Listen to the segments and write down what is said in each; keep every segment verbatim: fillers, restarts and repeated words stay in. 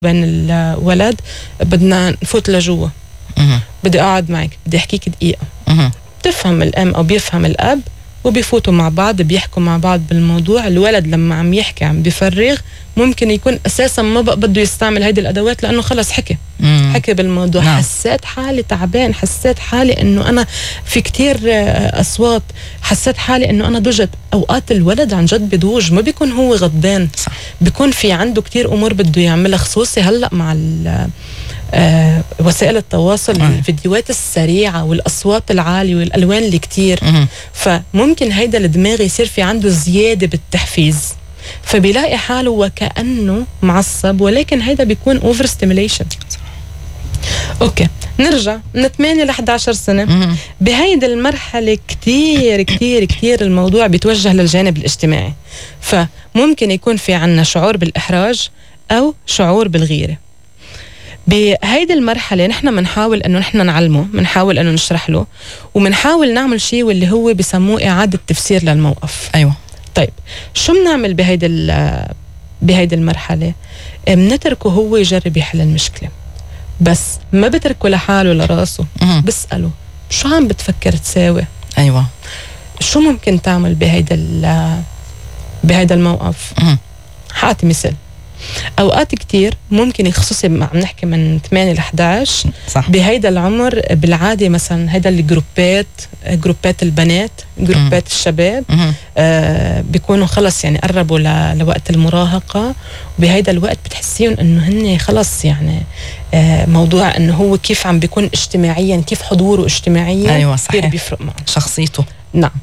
بين الولد بدنا نفوت لجوا، بدي أقعد معك، بدي أحكيك دقيقة. بتفهم الأم أو بيفهم الأب وبيفوتوا مع بعض، بيحكوا مع بعض بالموضوع. الولد لما عم يحكي عم بيفرغ، ممكن يكون أساسا ما بقى بده يستعمل هيدي الأدوات لأنه خلص حكي مم. حكي بالموضوع. نعم. حسيت حالي تعبان، حسيت حالي أنه أنا في كتير أصوات، حسيت حالي أنه أنا ضجت. أوقات الولد عن جد بدوج، ما بيكون هو غضبان، صح. بيكون في عنده كتير أمور بده يعملها، خصوصي هلأ مع آه وسائل التواصل، مم. الفيديوهات السريعة والأصوات العالية والألوان اللي كتير، مم. فممكن هيدا الدماغ يصير في عنده زيادة بالتحفيز، فبيلاقي حاله وكأنه معصب، ولكن هيدا بيكون اوفر ستيميليشن. اوكي، نرجع من ثمانية ل إحدى عشر سنة. مم. بهيدي المرحلة كتير كتير كتير الموضوع بيتوجه للجانب الاجتماعي، فممكن يكون في عنا شعور بالإحراج أو شعور بالغيرة. بهيدي المرحلة نحن منحاول انه نحن نعلمه، منحاول انه نشرح له، ومنحاول نعمل شيء واللي هو بسموه إعادة تفسير للموقف. ايوه. طيب شو بنعمل بهيدي بهيدي المرحلة؟ بنتركه هو يجرب يحل المشكلة، بس ما بتركه لحاله لراسه. بسأله شو عم بتفكر تساوي؟ ايوه. شو ممكن تعمل بهيدا بهيدا الموقف؟ حاعطي مثال. اوقات كتير ممكن، خصوصي عم نحكي من ثمانية ل إحدى عشر، صح. بهيدا العمر بالعاده مثلا هيدا الجروبات، جروبات البنات، جروبات الشباب، آه بيكونوا خلص يعني قربوا لوقت المراهقه، وبهيدا الوقت بتحسيهم انه هن خلص يعني آه موضوع انه هو كيف عم بيكون اجتماعيا، كيف حضوره اجتماعيا. ايوه صحيح. كثير بيفرق معه شخصيته. نعم.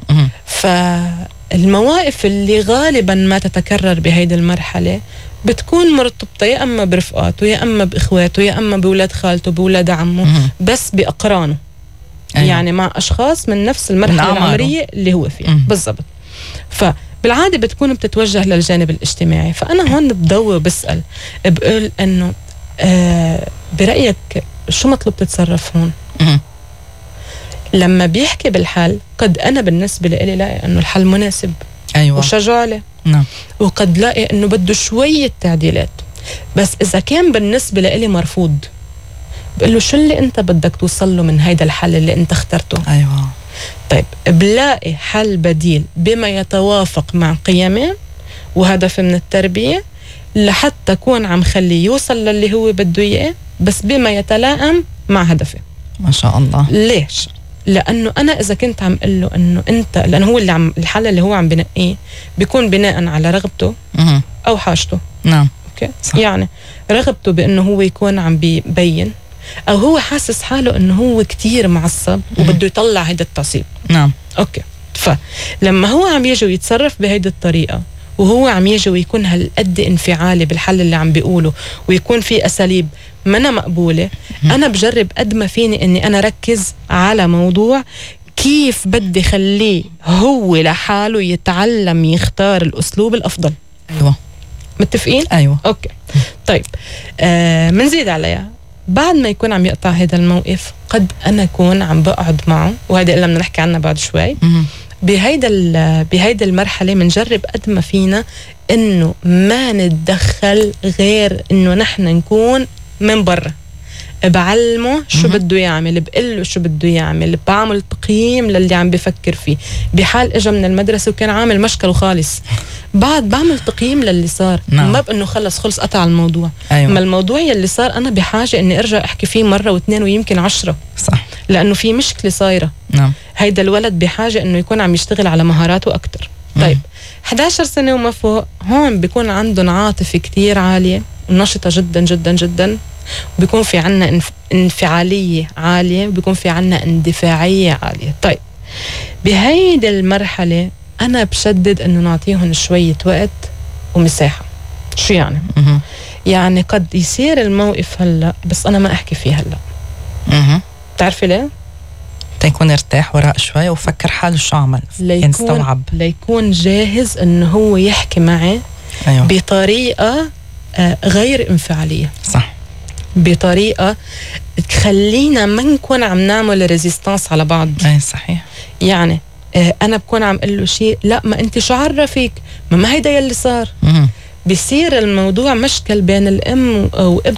فالمواقف اللي غالبا ما تتكرر بهيدي المرحله بتكون مرتبطة يا أما برفقاته، يا أما بإخواته، يا أما بولاد خالته، بولاد عمه، مم. بس بأقرانه. أيوة. يعني مع أشخاص من نفس المرحلة العمرية اللي هو فيها بالضبط. فبالعادة بتكون بتتوجه للجانب الاجتماعي. فأنا هون بدور بسأل، بقول أنه آه برأيك شو مطلوب تتصرف هون؟ مم. لما بيحكي بالحل، قد أنا بالنسبة لي لاقي أنه الحل مناسب. أيوة. وشجع عليه. نعم. وقد لاقي انه بده شوية تعديلات، بس اذا كان بالنسبة لي مرفوض، بقول له شو اللي انت بدك توصل له من هيدا الحل اللي انت اخترته. ايوه. طيب بلاقي حل بديل بما يتوافق مع قيمي وهدفي من التربية، لحتى اكون عم خليه يوصل للي هو بده اياه، بس بما يتلائم مع هدفي. ما شاء الله. ليش؟ لأنه أنا إذا كنت عم قل له إنه أنت، لأنه هو اللي عم الحل اللي هو عم بنقيه بيكون بناء على رغبته مه. أو حاجته. نعم. أوكي. صح. يعني رغبته بإنه هو يكون عم بيبين، أو هو حاسس حاله إنه هو كتير معصب وبده يطلع هيدا التعصيب. نعم. أوكي. فلما هو عم يجي ويتصرف بهيدا الطريقة، وهو عم يجي ويكون هالقد انفعالي بالحل اللي عم بيقوله، ويكون في أساليب منا مقبولة، أنا بجرب قد ما فيني أني أنا ركز على موضوع كيف بدي خليه هو لحاله يتعلم يختار الأسلوب الأفضل. أيوة. متفقين؟ أيوة. أوكي. طيب آه منزيد عليها، بعد ما يكون عم يقطع هذا الموقف، قد أنا أكون عم بقعد معه، وهذا اللي بدنا نحكي عنه بعد شوي. بهيدا بهيدا المرحلة منجرب قد ما فينا إنه ما نتدخل، غير إنه نحن نكون من برا. بعلمه شو بده يعمل، بقله شو بده يعمل، بعمل تقييم للي عم بفكر فيه. بحال اجى من المدرسة وكان عامل مشكله خالص، بعد بعمل تقييم للي صار. نعم. ما بأنه خلص خلص قطع الموضوع. أيوة. ما الموضوع يلي صار أنا بحاجة إني أرجع أحكي فيه مرة واثنين ويمكن عشرة. صح. لأنه في مشكلة صايرة. نعم. هيدا الولد بحاجة إنه يكون عم يشتغل على مهاراته أكتر. طيب إحدى عشر سنة وما فوق، هون بيكون عندهم عاطفة كتير عالية ونشطة جدا جدا جدا، وبيكون في عنا انفعالية عالية، وبيكون في عنا اندفاعية عالية. طيب بهيدي المرحلة أنا بشدد إنه نعطيهم شوية وقت ومساحة. شو يعني؟ مه. يعني قد يصير الموقف هلأ، بس أنا ما أحكي فيه هلأ. مه. بتعرفي ليه؟ تيكون ارتاح وراء شوي وفكر حاله شو عمل، يستوعب، ليكون جاهز إنه هو يحكي معي. أيوة. بطريقة آه غير انفعالية. صح. بطريقة تخلينا ما نكون عم نعمل ريزيستانس على بعض. أي صحيح. يعني آه أنا بكون عم قل له شيء، لا ما أنت شو عرفك، ما ما هيدا يلي صار. مم. بصير الموضوع مشكل بين الام وابن